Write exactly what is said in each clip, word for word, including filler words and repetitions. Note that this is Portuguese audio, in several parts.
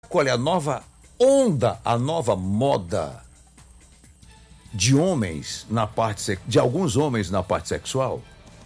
qual é a nova onda, a nova moda de homens na parte de alguns homens na parte sexual?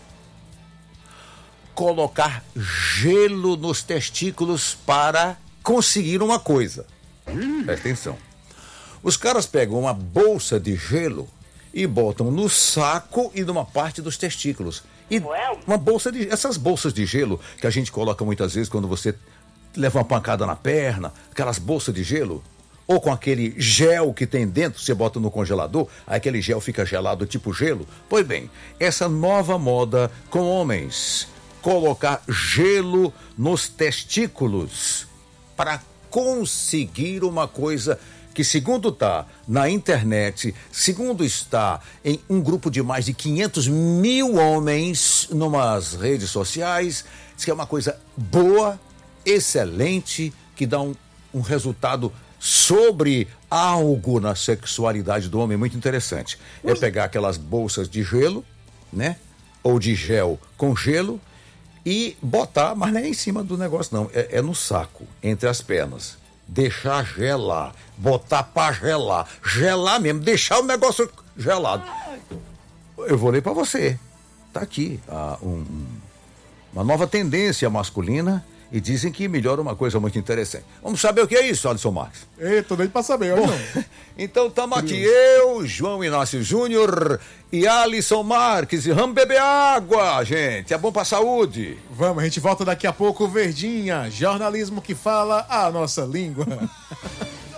Colocar gelo nos testículos para conseguir uma coisa. Presta atenção. Os caras pegam uma bolsa de gelo e botam no saco e numa parte dos testículos. E uma bolsa de... Essas bolsas de gelo que a gente coloca muitas vezes quando você leva uma pancada na perna, aquelas bolsas de gelo, ou com aquele gel que tem dentro, você bota no congelador, aí aquele gel fica gelado tipo gelo. Pois bem, essa nova moda com homens, colocar gelo nos testículos para conseguir uma coisa que, segundo está na internet, segundo está em um grupo de mais de quinhentos mil homens numas redes sociais, diz que é uma coisa boa, excelente, que dá um, um resultado sobre algo na sexualidade do homem muito interessante. É pegar aquelas bolsas de gelo, né? Ou de gel com gelo e botar, mas não é em cima do negócio não, é, é no saco, entre as pernas. Deixar gelar, botar pra gelar, gelar mesmo, deixar o negócio gelado. Eu vou ler pra você. Tá aqui ah, um, uma nova tendência masculina e dizem que melhora uma coisa muito interessante. Vamos saber o que é isso, Alisson Marques? Ei, tô nem pra saber, olha. Bom, então estamos aqui, eu, João Inácio Júnior e Alisson Marques, e vamos beber água, gente, é bom pra saúde. Vamos, a gente volta daqui a pouco, Verdinha, jornalismo que fala a nossa língua.